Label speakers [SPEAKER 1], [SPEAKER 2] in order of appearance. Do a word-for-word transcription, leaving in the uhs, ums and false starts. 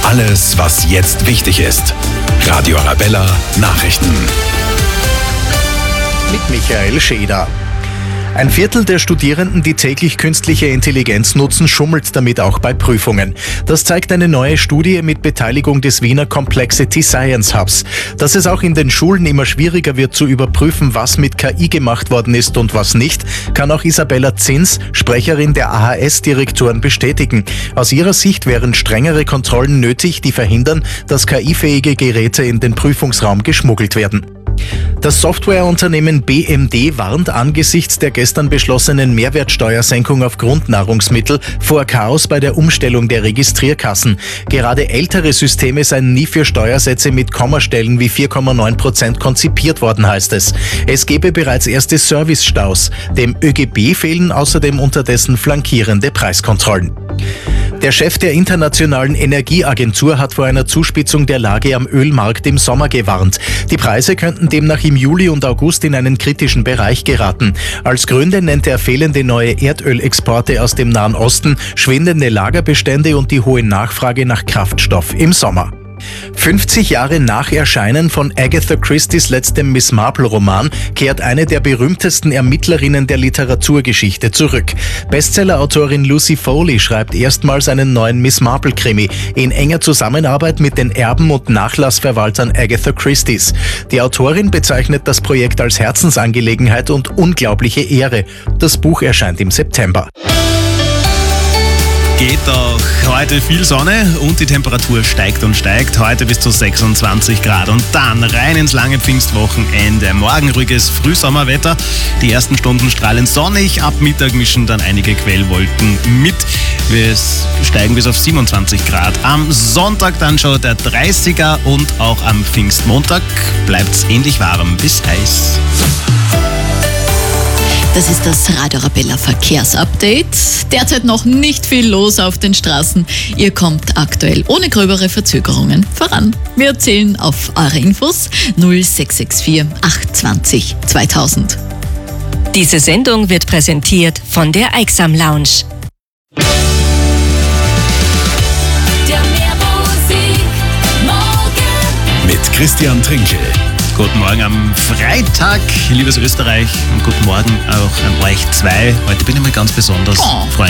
[SPEAKER 1] Alles, was jetzt wichtig ist. Radio Arabella Nachrichten.
[SPEAKER 2] Mit Michael Scheder. Ein Viertel der Studierenden, die täglich künstliche Intelligenz nutzen, schummelt damit auch bei Prüfungen. Das zeigt eine neue Studie mit Beteiligung des Wiener Complexity Science Hubs. Dass es auch in den Schulen immer schwieriger wird zu überprüfen, was mit K I gemacht worden ist und was nicht, kann auch Isabella Zins, Sprecherin der A H S-Direktoren, bestätigen. Aus ihrer Sicht wären strengere Kontrollen nötig, die verhindern, dass K I-fähige Geräte in den Prüfungsraum geschmuggelt werden. Das Softwareunternehmen B M D warnt angesichts der gestern beschlossenen Mehrwertsteuersenkung auf Grundnahrungsmittel vor Chaos bei der Umstellung der Registrierkassen. Gerade ältere Systeme seien nie für Steuersätze mit Kommastellen wie vier Komma neun Prozent konzipiert worden, heißt es. Es gebe bereits erste Servicestaus. Dem Ö G B fehlen außerdem unterdessen flankierende Preiskontrollen. Der Chef der Internationalen Energieagentur hat vor einer Zuspitzung der Lage am Ölmarkt im Sommer gewarnt. Die Preise könnten demnach im Juli und August in einen kritischen Bereich geraten. Als Gründe nennt er fehlende neue Erdölexporte aus dem Nahen Osten, schwindende Lagerbestände und die hohe Nachfrage nach Kraftstoff im Sommer. fünfzig Jahre nach Erscheinen von Agatha Christies letztem Miss Marple-Roman kehrt eine der berühmtesten Ermittlerinnen der Literaturgeschichte zurück. Bestsellerautorin Lucy Foley schreibt erstmals einen neuen Miss Marple-Krimi in enger Zusammenarbeit mit den Erben und Nachlassverwaltern Agatha Christies. Die Autorin bezeichnet das Projekt als Herzensangelegenheit und unglaubliche Ehre. Das Buch erscheint im September.
[SPEAKER 3] Geht doch heute viel Sonne und die Temperatur steigt und steigt. Heute bis zu sechsundzwanzig Grad und dann rein ins lange Pfingstwochenende. Morgen ruhiges Frühsommerwetter. Die ersten Stunden strahlen sonnig. Ab Mittag mischen dann einige Quellwolken mit. Wir steigen bis auf siebenundzwanzig Grad. Am Sonntag dann schon der dreißiger und auch am Pfingstmontag bleibt es ähnlich warm bis heiß.
[SPEAKER 4] Das ist das Radio Arabella Verkehrsupdate. Derzeit noch nicht viel los auf den Straßen. Ihr kommt aktuell ohne gröbere Verzögerungen voran. Wir erzählen auf eure Infos null sechs sechs vier acht zwei null zweitausend.
[SPEAKER 5] Diese Sendung wird präsentiert von der Eiksam Lounge.
[SPEAKER 6] Der Meermusik morgen.
[SPEAKER 1] Mit Christian Trinkel.
[SPEAKER 3] Guten Morgen am Freitag, liebes Österreich, und guten Morgen auch an euch zwei. Heute bin ich mal ganz besonders,
[SPEAKER 4] Oh.
[SPEAKER 3] Freunde.